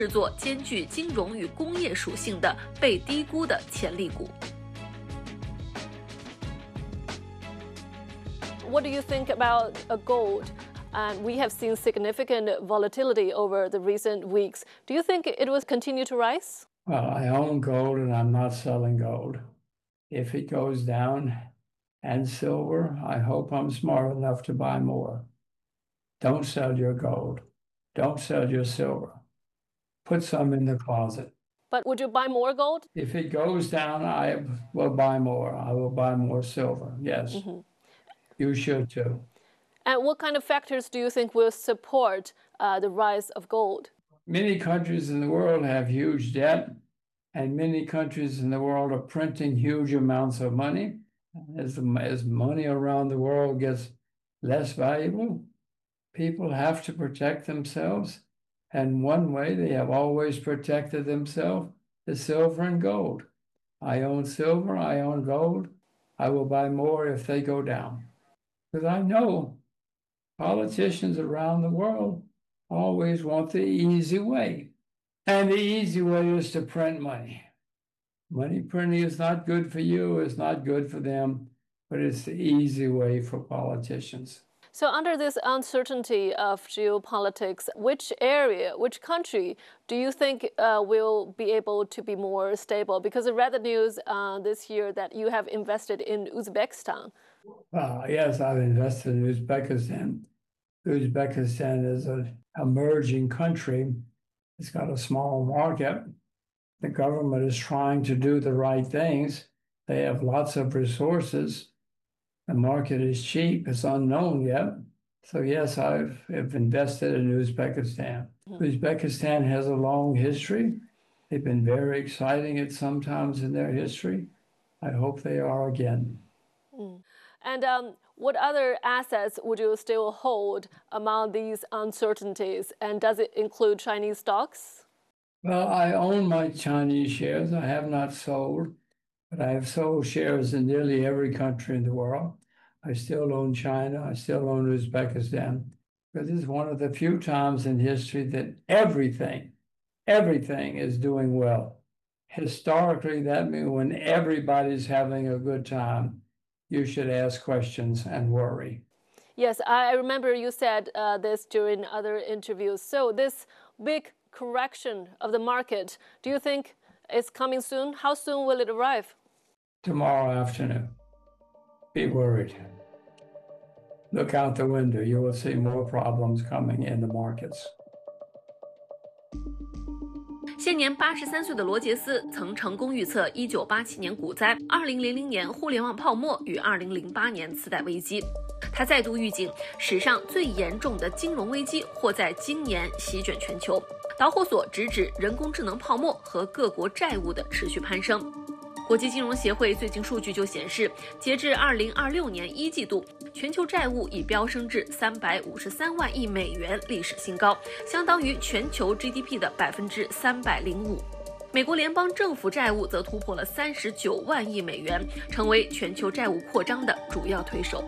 制作兼具金融与工业属性的被低估的潜力股。 What do you think about gold? And we have seen significant volatility over the recent weeks. Do you think it will continue to rise? Well, I own gold and I'm not selling gold. If it goes down, and silver, I hope I'm smart enough to buy more. Don't sell your gold. Don't sell your silver. Put some in the closet. But would you buy more gold? If it goes down, I will buy more. I will buy more silver. Yes. You should too. And what kind of factors do you think will support the rise of gold? Many countries in the world have huge debt, and many countries in the world are printing huge amounts of money. As money around the world gets less valuable, people have to protect themselves. And one way they have always protected themselves is silver and gold. I own silver, I own gold. I will buy more if they go down. Because I know politicians around the world always want the easy way. And the easy way is to print money. Money printing is not good for you, it's not good for them, but it's the easy way for politicians. So under this uncertainty of geopolitics, which area, which country do you think will be able to be more stable? Because I read the news this year that you have invested in Uzbekistan. Yes, I've invested in Uzbekistan. Uzbekistan is an emerging country. It's got a small market. The government is trying to do the right things. They have lots of resources. The market is cheap. It's unknown yet. So yes, I've invested in Uzbekistan. Uzbekistan has a long history. They've been very exciting at some times in their history. I hope they are again. And what other assets would you still hold among these uncertainties? And does it include Chinese stocks? Well, I own my Chinese shares. I have not sold, but I have sold shares in nearly every country in the world. I still own China. I still own Uzbekistan. Because this is one of the few times in history that everything is doing well. Historically, that means when everybody's having a good time, you should ask questions and worry. Yes, I remember you said this during other interviews. So this big correction of the market, do you think it's coming soon? How soon will it arrive? Tomorrow afternoon. Be worried. Look out the window. You will see more problems coming in the markets. 现年83岁的罗杰斯曾成功预测1987年股灾、2000年互联网泡沫与2008年次贷危机。他再度预警，史上最严重的金融危机或在今年席卷全球。导火索直指人工智能泡沫和各国债务的持续攀升。国际金融协会最近数据就显示，截至2026年1季度，全球债务已飙升至353万亿美元历史新高，相当于全球 GDP 的305%。美国联邦政府债务则突破了39万亿美元，成为全球债务扩张的主要推手。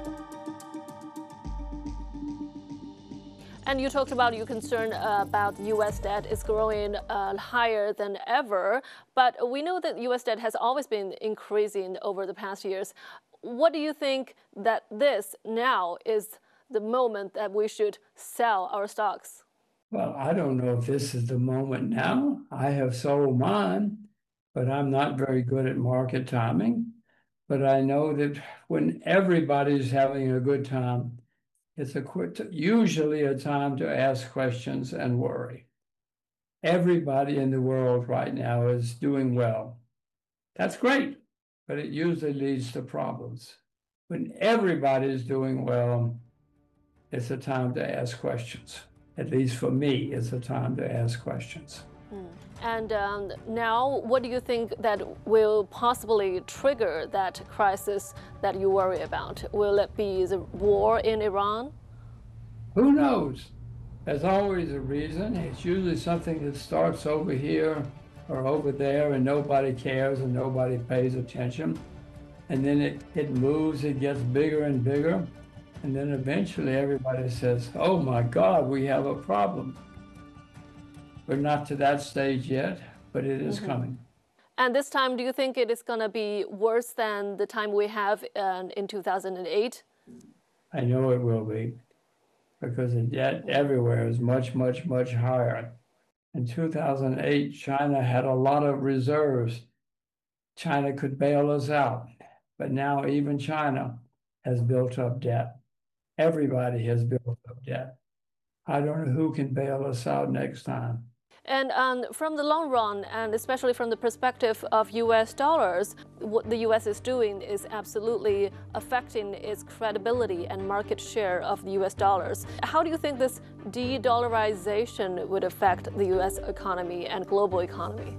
And you talked about your concern about U.S. debt is growing higher than ever, but we know that U.S. debt has always been increasing over the past years. What do you think that this now is the moment that we should sell our stocks? Well, I don't know if this is the moment now. I have sold mine, but I'm not very good at market timing. But I know that when everybody's having a good time, it's usually a time to ask questions and worry. Everybody in the world right now is doing well. That's great, but it usually leads to problems. When everybody is doing well, it's a time to ask questions. At least for me, it's a time to ask questions. And now, what do you think that will possibly trigger that crisis that you worry about? Will it be the war in Iran? Who knows? There's always a reason. It's usually something that starts over here or over there and nobody cares and nobody pays attention. And then it moves, it gets bigger and bigger. And then eventually everybody says, oh my God, we have a problem. We're not to that stage yet, but it is coming. And this time, do you think it is going to be worse than the time we have in 2008? I know it will be, because the debt everywhere is much, much, much higher. In 2008, China had a lot of reserves. China could bail us out, but now even China has built up debt. Everybody has built up debt. I don't know who can bail us out next time. And from the long run, and especially from the perspective of US dollars, what the US is doing is absolutely affecting its credibility and market share of the US dollars. How do you think this de-dollarization would affect the US economy and global economy?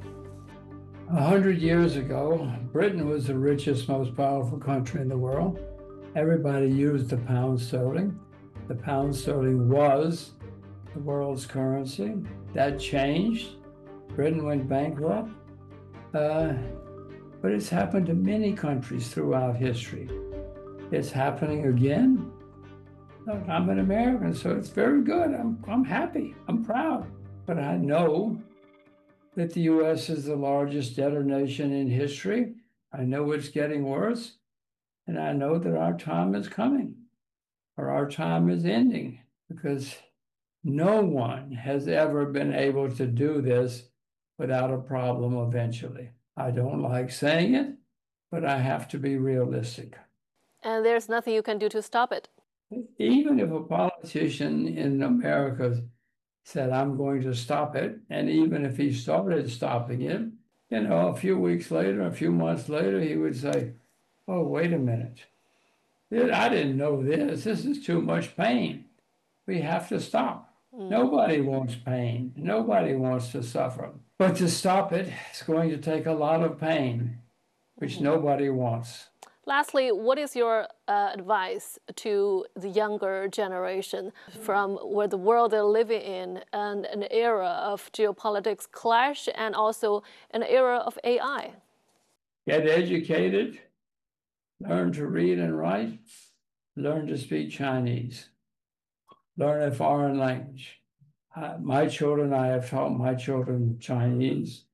100 years ago, Britain was the richest, most powerful country in the world. Everybody used the pound sterling. The pound sterling was the world's currency. That changed. Britain went bankrupt. But it's happened to many countries throughout history. It's happening again. Look, I'm an American, so it's very good. I'm happy. I'm proud. But I know that the U.S. is the largest debtor nation in history. I know it's getting worse. And I know that our time is coming, or our time is ending, because no one has ever been able to do this without a problem eventually. I don't like saying it, but I have to be realistic. And there's nothing you can do to stop it. Even if a politician in America said, I'm going to stop it, and even if he started stopping it, a few weeks later, a few months later, he would say, oh, wait a minute. I didn't know this. This is too much pain. We have to stop. Nobody wants pain. Nobody wants to suffer. But to stop it, it's going to take a lot of pain, which nobody wants. Lastly, what is your advice to the younger generation from where the world they're living in and an era of geopolitics clash and also an era of AI? Get educated, learn to read and write, learn to speak Chinese, learn a foreign language. My children, I have taught my children Chinese.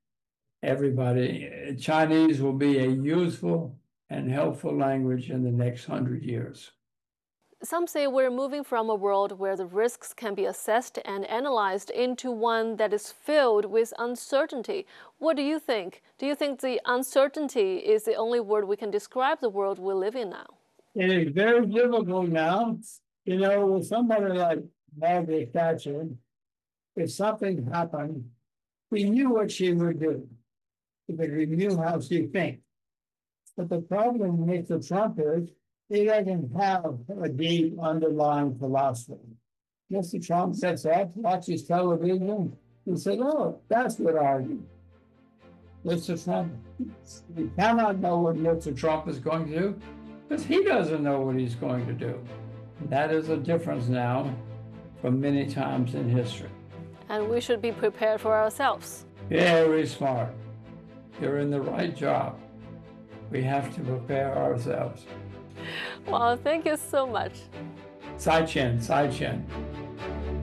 Everybody, Chinese will be a useful and helpful language in the next 100 years. Some say we're moving from a world where the risks can be assessed and analyzed into one that is filled with uncertainty. What do you think? Do you think the uncertainty is the only word we can describe the world we live in now? It is very difficult now. With somebody like Margaret Thatcher, if something happened, we knew what she would do because we knew how she thinks. But the problem with Mr. Trump is he doesn't have a deep underlying philosophy. Mr. Trump sits up, watches television, and says, oh, that's what I do. Mr. Trump, we cannot know what Mr. Trump is going to do because he doesn't know what he's going to do. That is a difference now from many times in history. And we should be prepared for ourselves. Very smart. You're in the right job. We have to prepare ourselves. Well, thank you so much. Sai Chen, Sai Chen.